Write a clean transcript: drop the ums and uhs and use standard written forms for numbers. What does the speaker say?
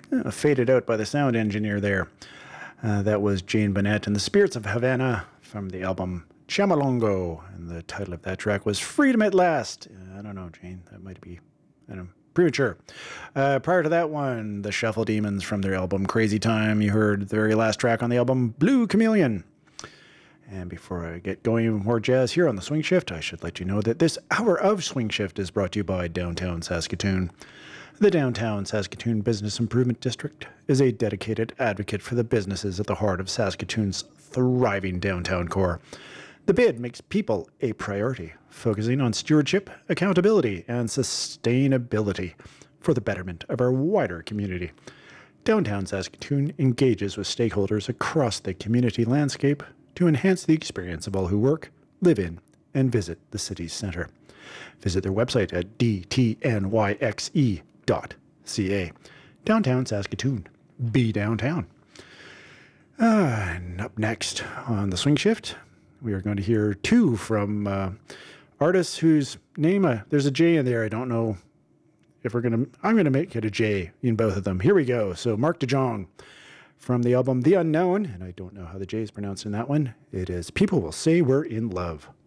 Faded out by the sound engineer there. That was Jane Bennett and the Spirits of Havana from the album Chamalongo. And the title of that track was Freedom at Last. I don't know, Jane. That might be, premature. Prior to that one, the Shuffle Demons from their album Crazy Time. You heard the very last track on the album, Blue Chameleon. And before I get going with more jazz here on the Swing Shift, I should let you know that this hour of Swing Shift is brought to you by Downtown Saskatoon. The Downtown Saskatoon Business Improvement District is a dedicated advocate for the businesses at the heart of Saskatoon's thriving downtown core. The bid makes people a priority, focusing on stewardship, accountability, and sustainability for the betterment of our wider community. Downtown Saskatoon engages with stakeholders across the community landscape to enhance the experience of all who work, live in, and visit the city's centre. Visit their website at dtnyxe.ca. Downtown Saskatoon. Be downtown. And up next on the Swing Shift, we are going to hear two from artists whose name, there's a J in there. I don't know if I'm going to make it a J in both of them. Here we go. So Mark DeJong from the album The Unknown, and I don't know how the J is pronounced in that one. It is People Will Say We're in Love.